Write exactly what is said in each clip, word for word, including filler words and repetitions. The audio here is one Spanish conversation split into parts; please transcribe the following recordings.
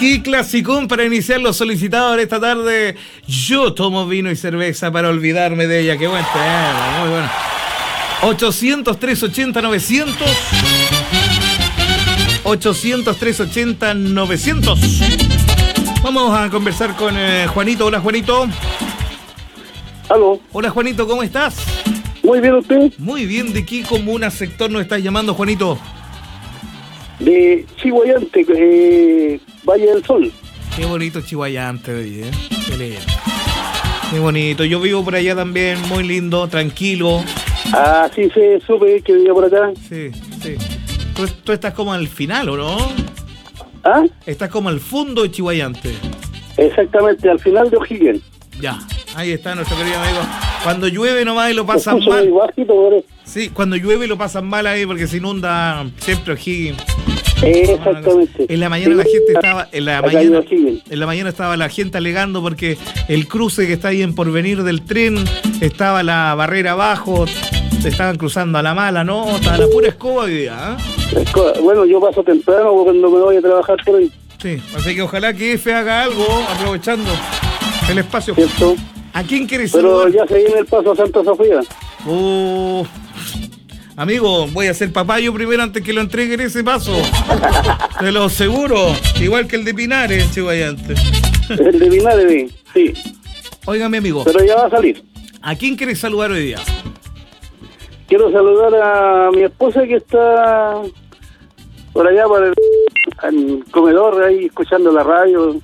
Qué clasicón para iniciar los solicitados esta tarde. Yo tomo vino y cerveza para olvidarme de ella. Qué buen tema, muy bueno. ochocientos, trescientos ochenta, novecientos. ochocientos, trescientos ochenta, novecientos. Vamos a conversar con eh, Juanito. Hola, Juanito. Aló. Hola, Juanito, ¿cómo estás? Muy bien, ¿usted? Muy bien. ¿De qué comuna, sector nos estás llamando, Juanito? De Chihuayante, eh, Valle del Sol. Qué bonito Chihuayante, oye, ¿eh? Qué lindo. Qué bonito. Yo vivo por allá también, muy lindo, tranquilo. Ah, sí, se supe que vivía por acá. Sí, sí. Tú, tú estás como al final, ¿o no? ¿Ah? Estás como al fondo de Chihuayante. Exactamente, al final de O'Higgins. Ya, ahí está nuestro querido amigo. Cuando llueve nomás y lo pasan Escucho mal. muy bajito, por eso. Sí, cuando llueve lo pasan mal ahí porque se inunda siempre O'Higgins. Exactamente. En la mañana la gente estaba, en la Acá mañana, hay O'Higgins. en la mañana estaba la gente alegando porque el cruce que está ahí en Porvenir del tren, estaba la barrera abajo, se estaban cruzando a la mala, ¿no? Estaba la pura escoba hoy día, ¿eh? Bueno, yo paso temprano cuando me voy a trabajar por ahí. Sí, así que ojalá que F haga algo aprovechando el espacio. ¿Cierto? ¿A quién quieres Pero saludar? ya se viene el paso a Santa Sofía. Oh, amigo, voy a ser papá yo primero antes que lo entreguen ese paso. Te lo aseguro. Igual que el de Pinares, Chihuayante. El de Pinares, sí. Oiga, mi amigo, Pero ya va a salir. ¿a quién quieres saludar hoy día? Quiero saludar a mi esposa que está por allá, por el, el comedor, ahí escuchando la radio.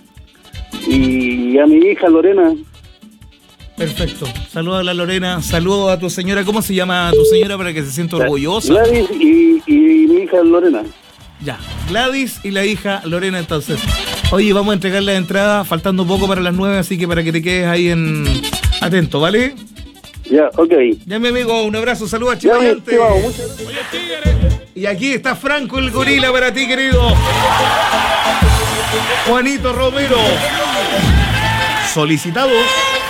Y a mi hija Lorena. Perfecto. Saludos a la Lorena, saludos a tu señora. ¿Cómo se llama tu señora para que se sienta orgullosa? Gladys y, y mi hija Lorena. Ya, Gladys y la hija Lorena entonces. Oye, vamos a entregar la entrada, faltando poco para las nueve, así que para que te quedes ahí en atento, ¿vale? Ya, ok. Ya, mi amigo, un abrazo, saludos a Ya, Chihuayante. sí, vamos, muchas gracias. Y aquí está Franco el gorila para ti, querido. Juanito Romero. Solicitados.